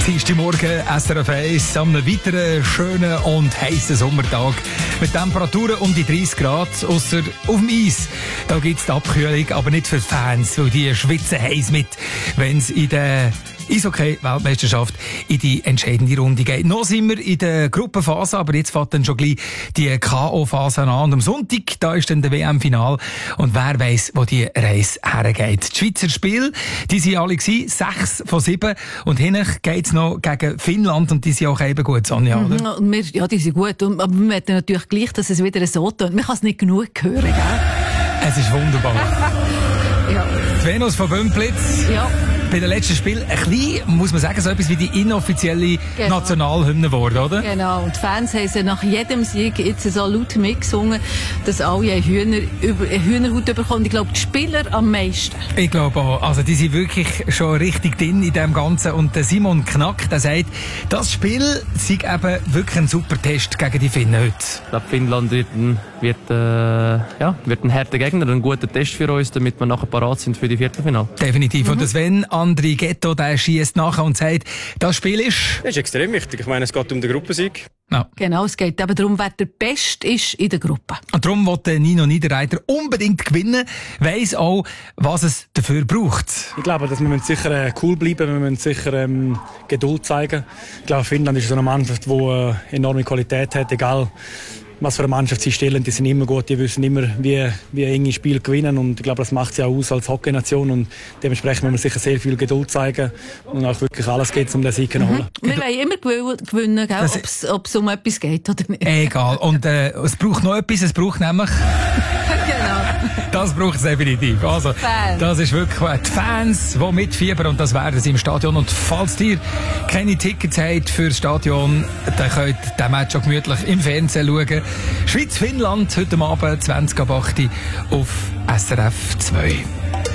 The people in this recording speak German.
Dienstagmorgen, SRF 1, am einem weiteren schönen und heissen Sommertag mit Temperaturen um die 30 Grad, ausser auf dem Eis. Da gibt es die Abkühlung, aber nicht für die Fans, weil die schwitzen heiß mit, wenn es in der Eishockey-Weltmeisterschaft in die entscheidende Runde geht. Noch sind wir in der Gruppenphase, aber jetzt fängt dann schon gleich die K.O.-Phase an. Und am Sonntag, da ist dann der WM-Final. Und wer weiss, wo die Reise hergeht. Die Schweizer Spiele, die sind alle gewesen, 6 von 7. Und hinten geht's noch gegen Finnland und die sind auch eben gut, Sonja, oder? Ja, die sind gut. Aber wir möchten natürlich gleich, dass es wieder so tut. Man kann es nicht genug hören, gell? Es ist wunderbar. Ja. Die Venus von Bümplitz. Ja. Bei den letzten Spielen ein bisschen, muss man sagen, so etwas wie die inoffizielle Nationalhymne geworden, oder? Genau. Und die Fans haben sie nach jedem Sieg jetzt so laut mitgesungen, dass alle eine Hühnerhaut bekommen. Ich glaube, die Spieler am meisten. Ich glaube auch. Also, die sind wirklich schon richtig drin in dem Ganzen. Und der Simon Knack, der sagt, das Spiel sei eben wirklich ein super Test gegen die Finnen heute. Ich glaube, Finnland wird ein harter Gegner, ein guter Test für uns, damit wir nachher parat sind für die Viertelfinale. Definitiv. Und Sven Andri Ghetto, der schießt nachher und sagt, das Spiel ist... Das ist extrem wichtig. Ich meine, es geht um den Gruppensieg. Ja. Genau, es geht eben darum, wer der Beste ist in der Gruppe. Und darum will Nino Niederreiter unbedingt gewinnen, weiss auch, was es dafür braucht. Ich glaube, dass wir sicher cool bleiben, wir müssen sicher Geduld zeigen. Ich glaube, Finnland ist so eine Mannschaft, die enorme Qualität hat, egal was für eine Mannschaft sie stellen, die sind immer gut, die wissen immer, wie enge Spiele gewinnen und ich glaube, das macht sie auch aus als Hockeynation und dementsprechend müssen wir sicher sehr viel Geduld zeigen und auch wirklich alles geht, um den Sieg zu holen. Wir wollen immer gewinnen, ob es um etwas geht oder nicht. Egal. Und es braucht noch etwas, es braucht nämlich... Das braucht es definitiv. Also, das ist wirklich die Fans, die mitfiebern und das werden sie im Stadion. Und falls ihr keine Tickets habt für das Stadion, dann könnt ihr den Match auch gemütlich im Fernsehen schauen. Schweiz-Finnland heute Abend 20:08 auf SRF 2.